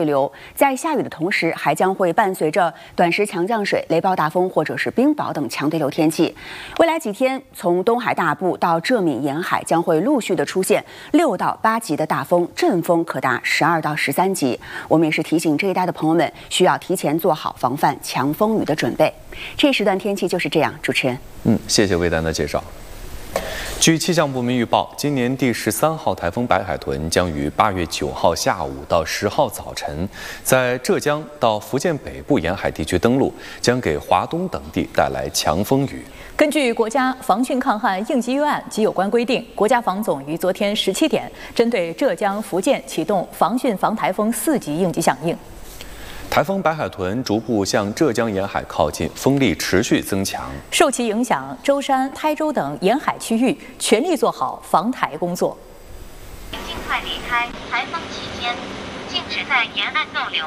对流，在下雨的同时，还将会伴随着短时强降水、雷暴大风或者是冰雹等强对流天气。未来几天，从东海大部到浙闽沿海将会陆续的出现6到8级的大风，阵风可达12到13级。我们也是提醒这一带的朋友们，需要提前做好防范强风雨的准备。这一时段天气就是这样，主持人。 谢谢魏丹的介绍。据气象部门预报，今年第13号台风白海豚将于8月9号下午到10号早晨，在浙江到福建北部沿海地区登陆，将给华东等地带来强风雨。 根据国家防汛抗旱应急预案及有关规定，国家防总于昨天17点，针对浙江、福建启动防汛防台风4级应急响应。 台风白海豚逐步向浙江沿海靠近，风力持续增强。 受其影响，舟山、台州等沿海区域全力做好防台工作。 请尽快离开，台风期间禁止在沿岸逗留。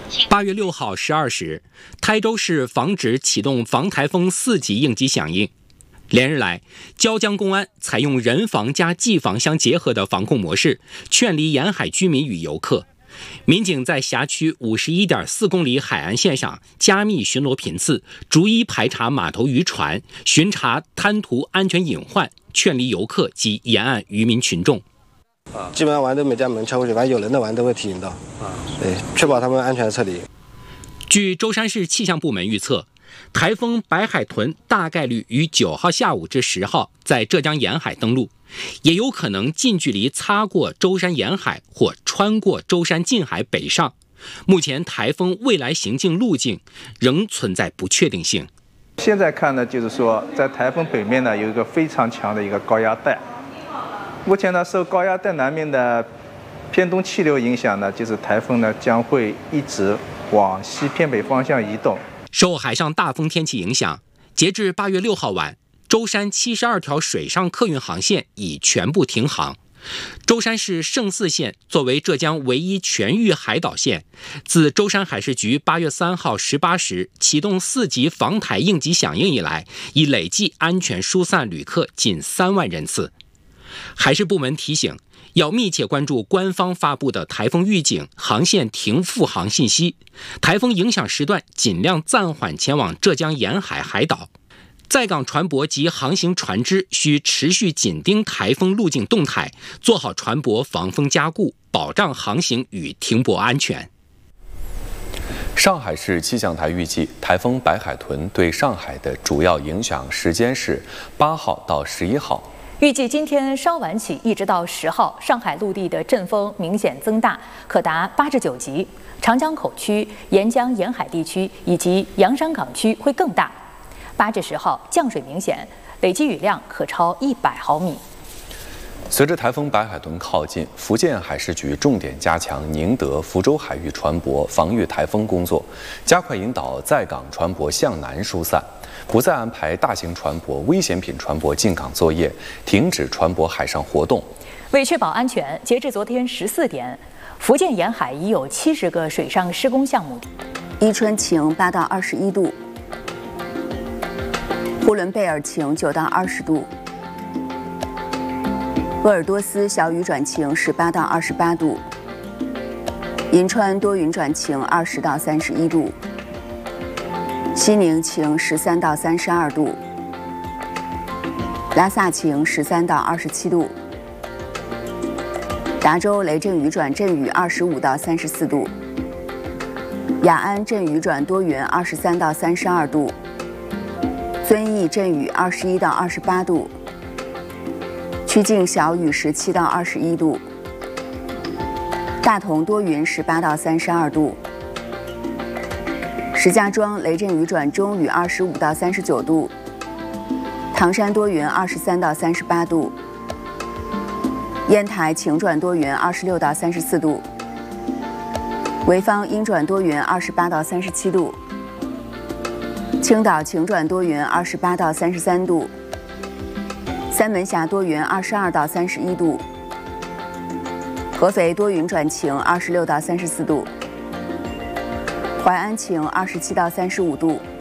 8月6号12时，台州市防指启动防台风4级应急响应。连日来，椒江公安采用人防加技防相结合的防控模式，劝离沿海居民与游客。民警在辖区51.4公里海岸线上加密巡逻频次，逐一排查码头渔船，巡查滩涂安全隐患，劝离游客及沿岸渔民群众。 基本上玩都没将门敲过去，反正有人的玩都会提醒到。对，确保他们安全的撤离。 据舟山市气象部门预测，台风白海豚大概率于9号下午至10号在浙江沿海登陆，也有可能近距离擦过舟山沿海或穿过舟山近海北上。目前台风未来行进路径仍存在不确定性。 现在看呢，就是说在台风北面呢有一个非常强的一个高压带，目前呢受高压带南面的偏东气流影响呢，就是台风呢将会一直往西偏北方向移动。 受海上大风天气影响，截至8月6号晚，舟山72条水上客运航线已全部停航。舟山市圣四县作为浙江唯一全域海岛县，自舟山海事局8月3号18时启动4级防台应急响应以来，已累计安全疏散旅客近3万人次。海事部门提醒，要密切关注官方发布的台风预警、航线停复航信息，台风影响时段尽量暂缓前往浙江沿海海岛。在港船舶及航行船只需持续紧盯台风路径动态，做好船舶防风加固，保障航行与停泊安全。 上海市气象台预计，台风白海豚对上海的主要影响时间是8号到11号。 预计今天稍晚起一直到10号，上海陆地的阵风明显增大，可达8至9级。长江口区、沿江沿海地区以及洋山港区会更大。8至10号降水明显，累计雨量可超100毫米。 随着台风白海豚靠近，福建海事局重点加强宁德、福州海域船舶防御台风工作，加快引导在港船舶向南疏散，不再安排大型船舶、危险品船舶进港作业，停止船舶海上活动。 为确保安全，截至昨天14点，福建沿海已有70个水上施工项目。 伊春晴8到21度，呼伦贝尔晴9到20度，鄂尔多斯小雨转晴18到28度，银川多云转晴20到31度，西宁晴13到32度，拉萨晴13到27度，达州雷阵雨转阵雨25到34度，雅安阵雨转多云23到32度，遵义阵雨21到28度，曲靖小雨17到21度，大同多云18到32度，石家庄雷阵雨转中雨25到39度，唐山多云23到38度，烟台晴转多云26到34度，潍坊阴转多云28到37度，青岛晴转多云28到33度，三门峡多云22到31度，合肥多云转晴26到34度，淮安晴27到35度。